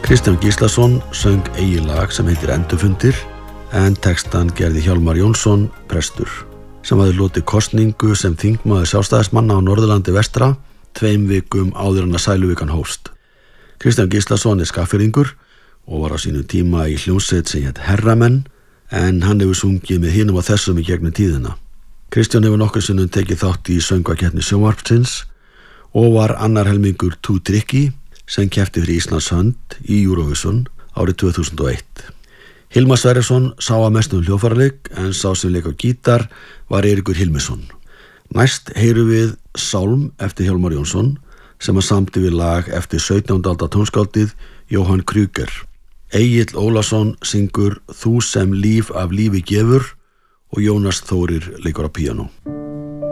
Kristján Gíslason söng eigið lag sem heitir Endurfundir en textan gerði Hjálmar Jónsson, prestur, sem hafði hlotið kosningu sem þingmaður Sjálfstæðismanna á Norðurlandi vestra 2 vikum áður en að Sæluvíkan hófst. Kristján Gíslason Skagfirðingur og var á sínum tíma í hljómsveit sem hét Herramenn, en hann hefur sungið með hinum og þessum í gegnum tíðina. Kristján hefur nokkur sinnum tekið þátt í söngvakeppni sjónvarpsins og var annar helmingur Too Tricky sem keppti fyrir Íslands hönd í Eurovision árið 2001. Hilmar Sverrisson sá að mestu hljóðfæraleik en sá sem leik á gítar var Eiríkur Hilmisson. Næst heyrum við Sálm eftir Hjálmar Jónsson sem að samdi við lag eftir 17. aldar tónskáldið Jóhann Krüger. Egill Ólafsson syngur Þú sem líf af lífi gefur og Jónas Þórir leikur á píanó.